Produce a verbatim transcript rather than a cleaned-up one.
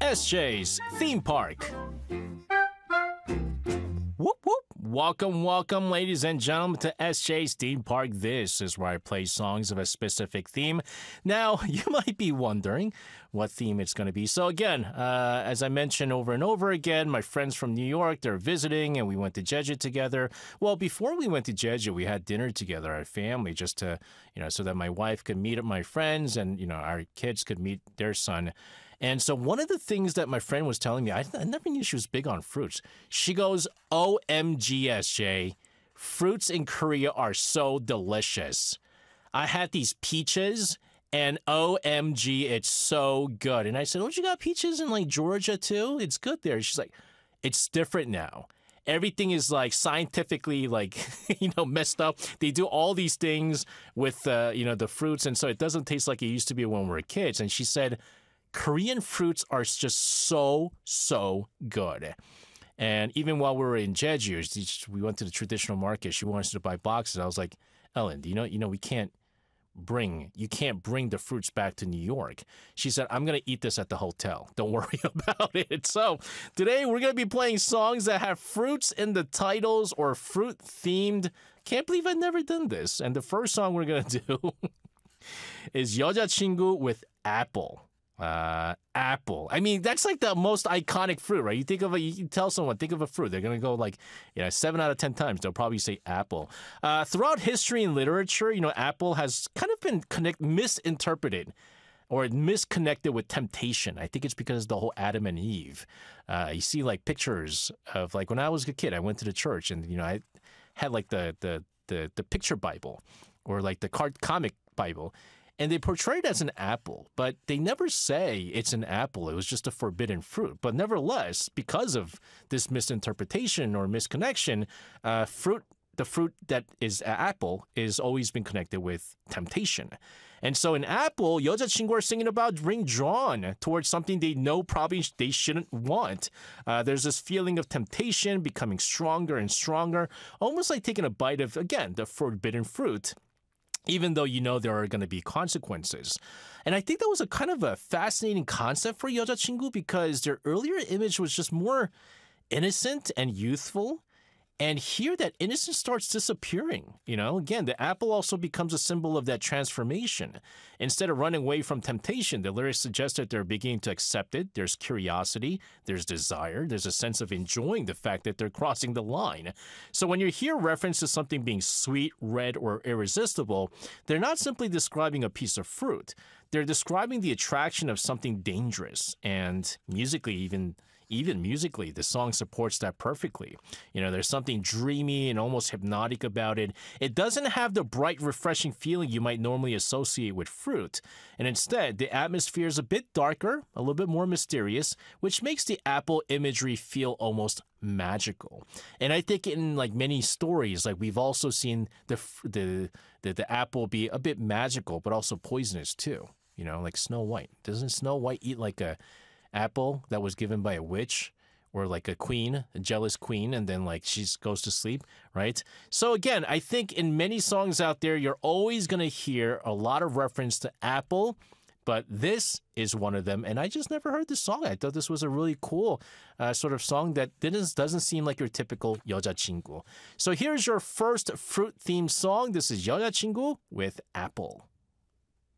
S J's Theme Park. Whoop, whoop. Welcome, welcome, ladies and gentlemen, to S J's Theme Park. This is where I play songs of a specific theme. Now, you might be wondering what theme it's going to be. So again, uh, as I mentioned over and over again, my friends from New York, they're visiting, and we went to Jeju together. Well, before we went to Jeju, we had dinner together, our family, just to, you know, so that my wife could meet my friends and, you know, our kids could meet their son. And so one of the things that my friend was telling me, I, I never knew she was big on fruits. She goes, O M G, S J, fruits in Korea are so delicious. I had these peaches, and O M G, it's so good. And I said, don't you got peaches in like Georgia too? It's good there. She's like, it's different now. Everything is like scientifically like, you know, messed up. They do all these things with, uh, you know, the fruits. And so it doesn't taste like it used to be when we were kids. And she said, Korean fruits are just so, so good. And even while we were in Jeju, we went to the traditional market. She wanted to buy boxes. I was like, Ellen, do you know, you know, we can't bring, you can't bring the fruits back to New York. She said, I'm going to eat this at the hotel. Don't worry about it. So today we're going to be playing songs that have fruits in the titles or fruit themed. Can't believe I've never done this. And the first song we're going to do is 여자친구 with apple. Uh, apple. I mean, that's like the most iconic fruit, right? You think of a, you tell someone, think of a fruit. They're going to go like, you know, seven out of ten times, they'll probably say apple. Uh, throughout history and literature, you know, apple has kind of been connect, misinterpreted or misconnected with temptation. I think it's because of the whole Adam and Eve. Uh, you see like pictures of like, when I was a kid, I went to the church and, you know, I had like the, the, the, the picture Bible or like the card comic Bible. And they portray it as an apple, but they never say it's an apple. It was just a forbidden fruit. But nevertheless, because of this misinterpretation or misconnection, uh, fruit, the fruit that is an apple is always been connected with temptation. And so in apple, 여자친구 are singing about being drawn towards something they know probably they shouldn't want. Uh, there's this feeling of temptation becoming stronger and stronger, almost like taking a bite of, again, the forbidden fruit, even though you know there are going to be consequences. And I think that was a kind of a fascinating concept for 여자친구 because their earlier image was just more innocent and youthful. And here that innocence starts disappearing. You know, again, the apple also becomes a symbol of that transformation. Instead of running away from temptation, the lyrics suggest that they're beginning to accept it. There's curiosity, there's desire, there's a sense of enjoying the fact that they're crossing the line. So when you hear reference to something being sweet, red, or irresistible, they're not simply describing a piece of fruit. They're describing the attraction of something dangerous and musically even Even musically, the song supports that perfectly. You know, there's something dreamy and almost hypnotic about it. It doesn't have the bright, refreshing feeling you might normally associate with fruit. And instead, the atmosphere is a bit darker, a little bit more mysterious, which makes the apple imagery feel almost magical. And I think in like many stories, like we've also seen the the the, the apple be a bit magical, but also poisonous too. You know, like Snow White. Doesn't Snow White eat like a apple that was given by a witch or like a queen, a jealous queen, and then like she goes to sleep, right? So again, I think in many songs out there, you're always going to hear a lot of reference to apple, but this is one of them. And I just never heard this song. I thought this was a really cool uh, sort of song that didn't, doesn't seem like your typical 여자친구. So here's your first fruit-themed song. This is 여자친구 with apple.